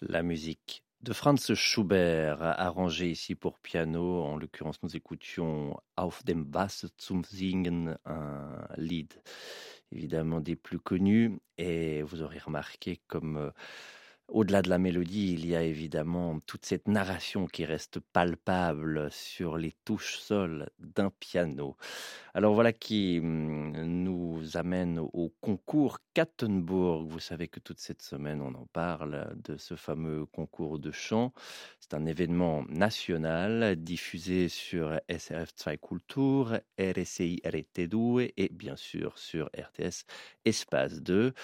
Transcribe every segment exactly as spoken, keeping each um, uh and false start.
La musique de Franz Schubert, arrangée ici pour piano. En l'occurrence, nous écoutions Auf dem Wasser zum Singen, un lied évidemment des plus connus. Et vous aurez remarqué comme euh, au-delà de la mélodie, il y a évidemment toute cette narration qui reste palpable sur les touches sol d'un piano. Alors voilà qui hum, nous amène au concours Kattenburg. Vous savez que toute cette semaine, on en parle de ce fameux concours de chant. C'est un événement national diffusé sur S R F deux Kultur, R S I R T deux et bien sûr sur R T S Espace deux.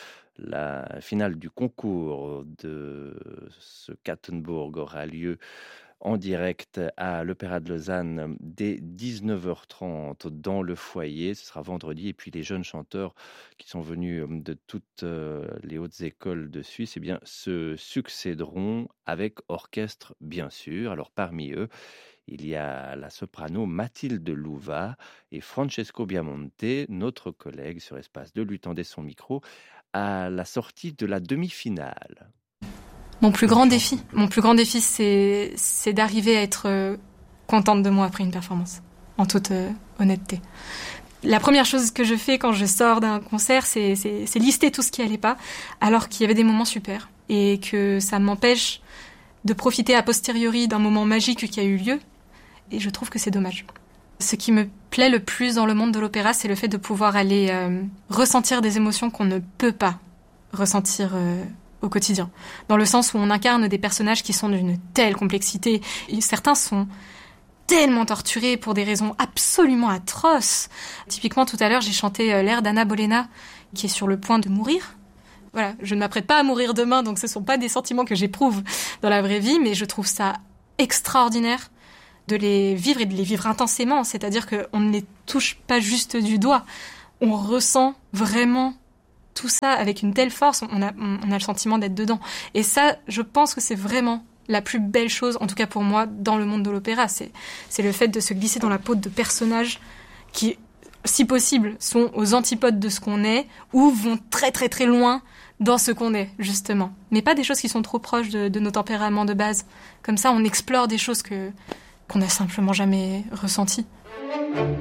La finale du concours de ce Kattenburg aura lieu en direct à l'Opéra de Lausanne dès dix-neuf heures trente dans le foyer. Ce sera vendredi. Et puis les jeunes chanteurs qui sont venus de toutes les hautes écoles de Suisse eh bien, se succéderont avec orchestre, bien sûr. Alors parmi eux, il y a la soprano Mathilde Louva et Francesco Biamonte, notre collègue sur Espace deux, lui tendait son micro à la sortie de la demi-finale. Mon plus grand défi, mon plus grand défi, c'est, c'est d'arriver à être euh, contente de moi après une performance, en toute euh, honnêteté. La première chose que je fais quand je sors d'un concert, c'est, c'est, c'est lister tout ce qui allait pas, alors qu'il y avait des moments super, et que ça m'empêche de profiter a posteriori d'un moment magique qui a eu lieu, et je trouve que c'est dommage. Ce qui me plaît le plus dans le monde de l'opéra, c'est le fait de pouvoir aller euh, ressentir des émotions qu'on ne peut pas ressentir euh, au quotidien. Dans le sens où on incarne des personnages qui sont d'une telle complexité. Et certains sont tellement torturés pour des raisons absolument atroces. Typiquement, tout à l'heure, j'ai chanté euh, l'air d'Anna Bolena, qui est sur le point de mourir. Voilà, je ne m'apprête pas à mourir demain, donc ce ne sont pas des sentiments que j'éprouve dans la vraie vie, mais je trouve ça extraordinaire de les vivre et de les vivre intensément. C'est-à-dire qu'on ne les touche pas juste du doigt. On ressent vraiment tout ça avec une telle force, on a, on a le sentiment d'être dedans. Et ça, je pense que c'est vraiment la plus belle chose, en tout cas pour moi, dans le monde de l'opéra. C'est, c'est le fait de se glisser dans la peau de personnages qui, si possible, sont aux antipodes de ce qu'on est ou vont très très très loin dans ce qu'on est, justement. Mais pas des choses qui sont trop proches de, de nos tempéraments de base. Comme ça, on explore des choses que, qu'on n'a simplement jamais ressenties.